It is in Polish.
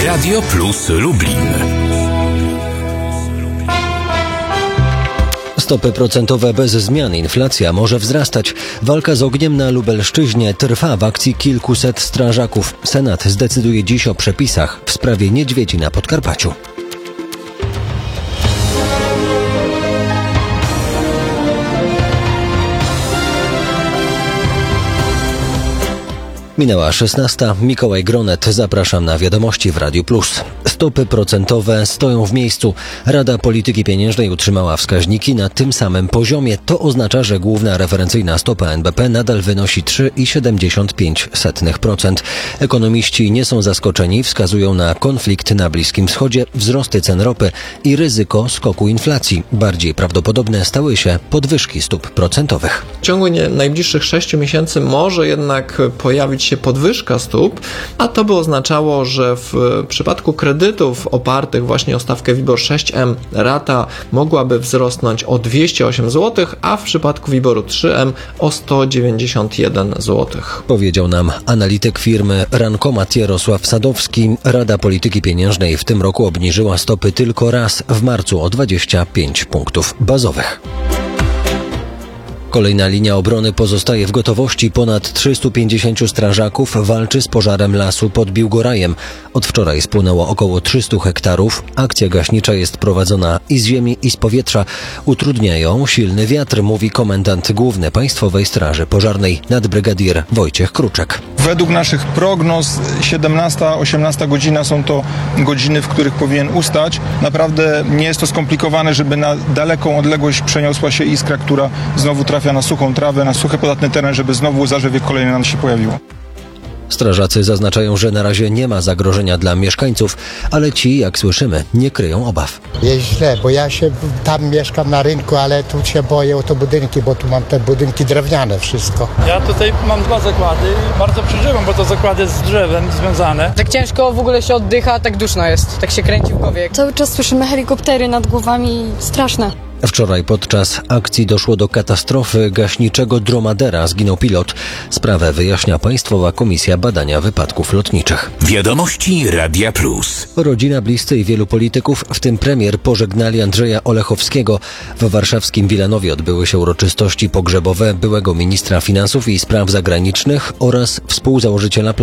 Radio Plus Lublin. Stopy procentowe bez zmian, inflacja może wzrastać. Walka z ogniem na Lubelszczyźnie trwa w akcji kilkuset strażaków. Senat zdecyduje dziś o przepisach w sprawie niedźwiedzi na Podkarpaciu. Minęła 16. Mikołaj Gronet. Zapraszam na wiadomości w Radiu Plus. Stopy procentowe stoją w miejscu. Rada Polityki Pieniężnej utrzymała wskaźniki na tym samym poziomie. To oznacza, że główna referencyjna stopa NBP nadal wynosi 3,75%. Ekonomiści nie są zaskoczeni, wskazują na konflikt na Bliskim Wschodzie, wzrosty cen ropy i ryzyko skoku inflacji. Bardziej prawdopodobne stały się podwyżki stóp procentowych. W ciągu najbliższych 6 miesięcy może jednak pojawić się podwyżka stóp, a to by oznaczało, że w przypadku kredytów opartych właśnie o stawkę WIBOR 6M rata mogłaby wzrosnąć o 208 zł, a w przypadku WIBOR-u 3M o 191 zł. Powiedział nam analityk firmy Rankomat Jarosław Sadowski. Rada Polityki Pieniężnej w tym roku obniżyła stopy tylko raz w marcu o 25 punktów bazowych. Kolejna linia obrony pozostaje w gotowości. Ponad 350 strażaków walczy z pożarem lasu pod Biłgorajem. Od wczoraj spłonęło około 300 hektarów. Akcja gaśnicza jest prowadzona i z ziemi, i z powietrza. Utrudniają silny wiatr, mówi komendant główny Państwowej Straży Pożarnej nadbrygadier Wojciech Kruczek. Według naszych prognoz 17-18 godzina są to godziny, w których powinien ustać. Naprawdę nie jest to skomplikowane, żeby na daleką odległość przeniosła się iskra, która znowu trafia na suchą trawę, na suchy, podatny teren, żeby znowu zarzewie kolejne nam się pojawiło. Strażacy zaznaczają, że na razie nie ma zagrożenia dla mieszkańców, ale ci, jak słyszymy, nie kryją obaw. Jest źle, bo ja się tam mieszkam na rynku, ale tu się boję o te budynki, bo tu mam te budynki drewniane wszystko. Ja tutaj mam 2 zakłady i bardzo przeżywam, bo to zakłady z drzewem związane. Tak ciężko w ogóle się oddycha, tak duszno jest, tak się kręci w głowie. Cały czas słyszymy helikoptery nad głowami, straszne. Wczoraj podczas akcji doszło do katastrofy gaśniczego dromadera. Zginął pilot. Sprawę wyjaśnia Państwowa Komisja Badania Wypadków Lotniczych. Wiadomości Radia Plus. Rodzina, bliscy i wielu polityków, w tym premier, pożegnali Andrzeja Olechowskiego. W warszawskim Wilanowie odbyły się uroczystości pogrzebowe byłego ministra finansów i spraw zagranicznych oraz współzałożyciela